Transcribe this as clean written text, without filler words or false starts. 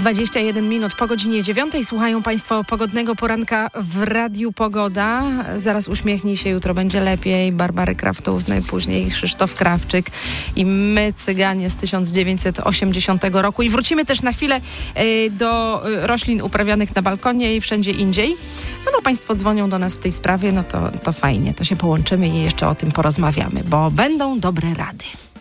21 minut po godzinie 9. Słuchają Państwo pogodnego poranka w Radiu Pogoda. Zaraz uśmiechnij się, jutro będzie lepiej. Barbary Kraftów, najpóźniej Krzysztof Krawczyk i my, Cyganie z 1980 roku. I wrócimy też na chwilę do roślin uprawianych na balkonie i wszędzie indziej. No bo Państwo dzwonią do nas w tej sprawie, no to fajnie, to się połączymy i jeszcze o tym porozmawiamy, bo będą dobre rady.